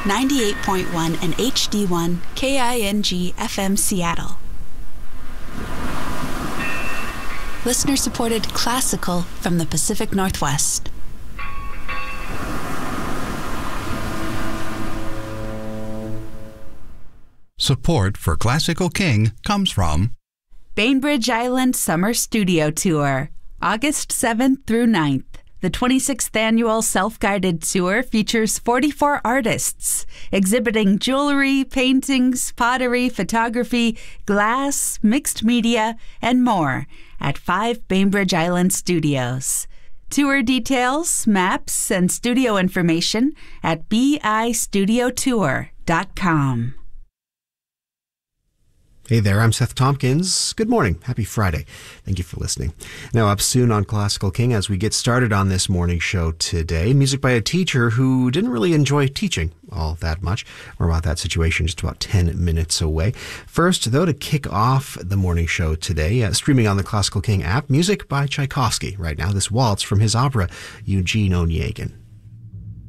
98.1 and HD1 KING FM Seattle. Listener-supported classical from the Pacific Northwest. Support for Classical King comes from Bainbridge Island Summer Studio Tour, August 7th through 9th. The 26th annual self-guided tour features 44 artists exhibiting jewelry, paintings, pottery, photography, glass, mixed media, and more at 5 Bainbridge Island Studios. Tour details, maps, and studio information at bistudiotour.com. Hey there, I'm Seth Tompkins. Good morning. Happy Friday. Thank you for listening. Now, up soon on Classical King as we get started on this morning show today, music by a teacher who didn't really enjoy teaching all that much. More about that situation just about 10 minutes away. First, though, to kick off the morning show today, streaming on the Classical King app, music by Tchaikovsky. Right now, this waltz from his opera, Eugene Onegin.